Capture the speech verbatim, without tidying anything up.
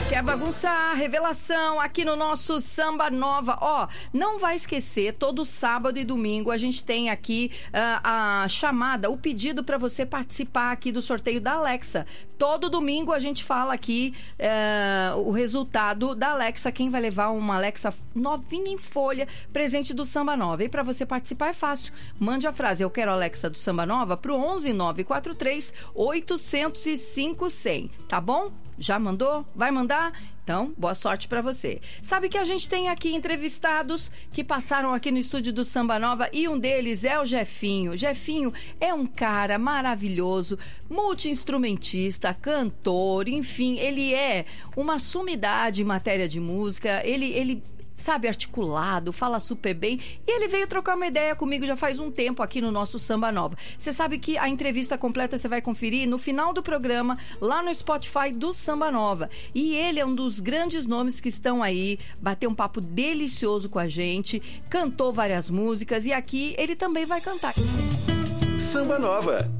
Quer bagunçar? Revelação aqui no nosso Samba Nova. Ó, não vai esquecer, todo sábado e domingo a gente tem aqui uh, a chamada, o pedido para você participar aqui do sorteio da Alexa. Todo domingo a gente fala aqui uh, o resultado da Alexa, quem vai levar uma Alexa novinha em folha, presente do Samba Nova. E para você participar é fácil, mande a frase "Eu quero a Alexa do Samba Nova" pro onze nove quatro três oito zero cinco zero zero, tá bom? Já mandou? Vai mandar? Então, boa sorte pra você. Sabe que a gente tem aqui entrevistados que passaram aqui no estúdio do Samba Nova e um deles é o Jefinho. Jefinho é um cara maravilhoso, multi-instrumentista, cantor, enfim, ele é uma sumidade em matéria de música, ele... ele sabe, articulado, fala super bem. E ele veio trocar uma ideia comigo já faz um tempo aqui no nosso Samba Nova. Você sabe que a entrevista completa você vai conferir no final do programa, lá no Spotify do Samba Nova. E ele é um dos grandes nomes que estão aí, bateu um papo delicioso com a gente, cantou várias músicas e aqui ele também vai cantar. Samba Nova.